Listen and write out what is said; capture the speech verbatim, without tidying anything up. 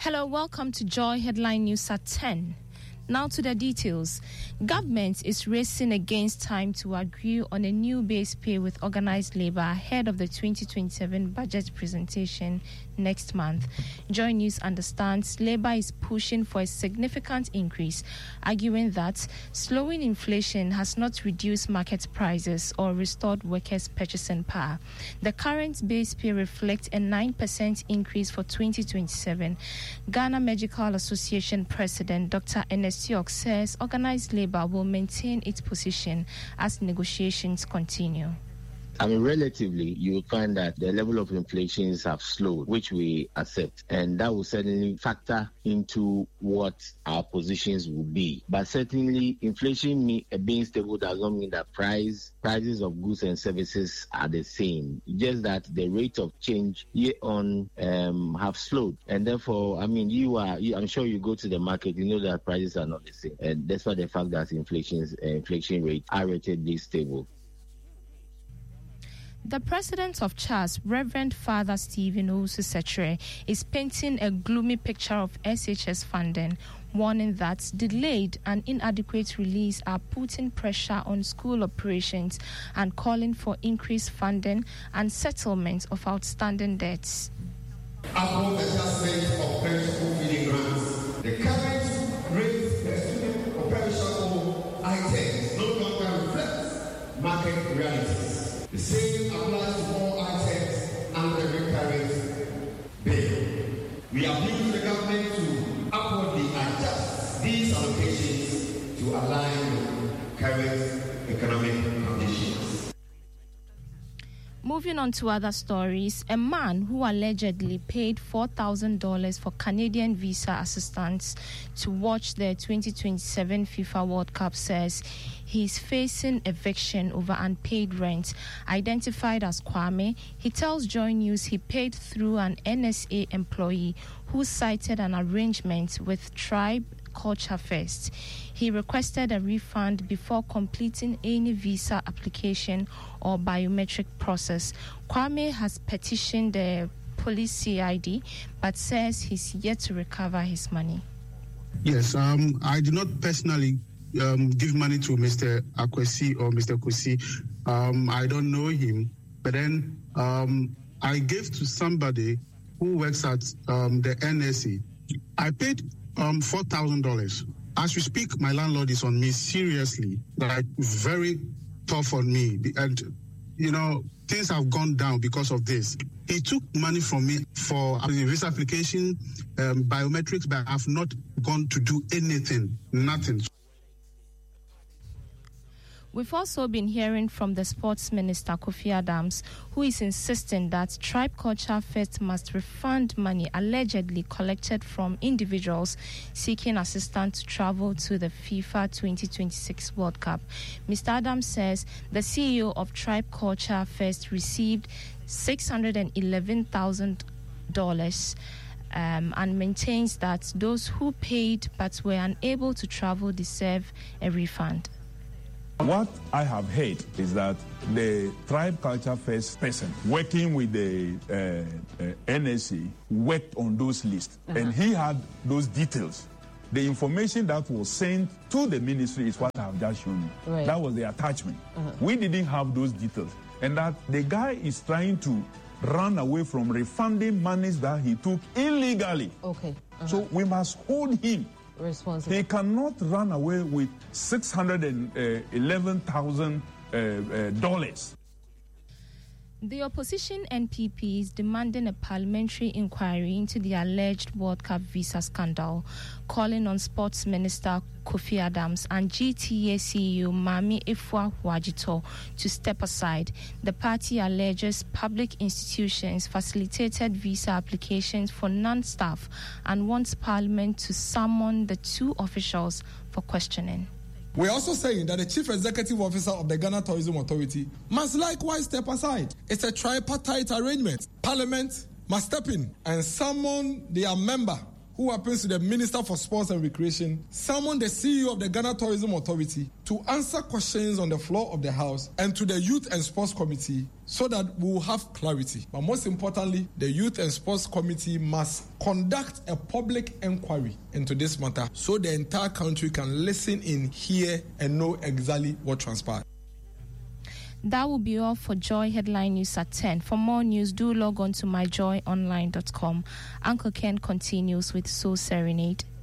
Hello, welcome to Joy Headline News at ten. Now to the details. Government is racing against time to agree on a new base pay with organized labor ahead of the twenty twenty-seven budget presentation next month. Joy News understands labor is pushing for a significant increase, arguing that slowing inflation has not reduced market prices or restored workers' purchasing power. The current base pay reflects a nine percent increase for twenty twenty-seven. Ghana Medical Association President Doctor Ernest York says organized labor will maintain its position as negotiations continue. I mean, relatively, you will find that the level of inflations have slowed, which we accept, and that will certainly factor into what our positions will be. But certainly, inflation me, uh, being stable does not mean that price prices of goods and services are the same. Just that the rate of change year on um, have slowed, and therefore, I mean, you are. You, I'm sure you go to the market, you know that prices are not the same, and that's why the fact that inflation uh, inflation rate are relatively stable. The president of C H A S, Reverend Father Stephen Owusu-Sechere, is painting a gloomy picture of S H S funding, warning that delayed and inadequate release are putting pressure on school operations and calling for increased funding and settlement of outstanding debts. Upon the assessment of primary school feeding grants, the current rate the student operational items no longer reflects market realities. The same applies to all items under the current bill. We appeal to the government to upwardly adjust these allocations to align with current economic conditions. Moving on to other stories, a man who allegedly paid four thousand dollars for Canadian visa assistance to watch the twenty twenty-seven FIFA World Cup says he's facing eviction over unpaid rent. Identified as Kwame, he tells Joy News he paid through an N S A employee who cited an arrangement with Tribe Culture Fest. He requested a refund before completing any visa application or biometric process. Kwame has petitioned the police C I D but says he's yet to recover his money. Yes, um, I do not personally um, give money to Mister Akwesi or Mister Kusi. Um, I don't know him, but then um, I gave to somebody who works at um, the N S A. I paid um, four thousand dollars. As we speak, my landlord is on me seriously, like very tough on me. And, you know, things have gone down because of this. He took money from me for a visa application, um, biometrics, but I've not gone to do anything, nothing. We've also been hearing from the Sports Minister, Kofi Adams, who is insisting that Tribe Culture Fest must refund money allegedly collected from individuals seeking assistance to travel to the FIFA twenty twenty-six World Cup. Mister Adams says the C E O of Tribe Culture Fest received six hundred eleven thousand dollars um, and maintains that those who paid but were unable to travel deserve a refund. What I have heard is that the Tribe Culture Fest person working with the uh, uh, N S A worked on those lists, uh-huh. and he had those details. The information that was sent to the ministry is what I have just shown you. Right. That was the attachment. Uh-huh. We didn't have those details. And that the guy is trying to run away from refunding monies that he took illegally. Okay. Uh-huh. So we must hold him responsible. He cannot run away with six hundred eleven thousand dollars. The opposition N P P is demanding a parliamentary inquiry into the alleged World Cup visa scandal, calling on Sports Minister Kofi Adams and G T A C E O Mami Efua Huajito to step aside. The party alleges public institutions facilitated visa applications for non-staff and wants Parliament to summon the two officials for questioning. We're also saying that the Chief Executive Officer of the Ghana Tourism Authority must likewise step aside. It's a tripartite arrangement. Parliament must step in and summon their member who happens to be the Minister for Sports and Recreation, summon the C E O of the Ghana Tourism Authority to answer questions on the floor of the House and to the Youth and Sports Committee so that we will have clarity. But most importantly, the Youth and Sports Committee must conduct a public inquiry into this matter so the entire country can listen in, hear, and know exactly what transpired. That will be all for Joy Headline News at ten. For more news, do log on to my joy online dot com. Uncle Ken continues with Soul Serenade.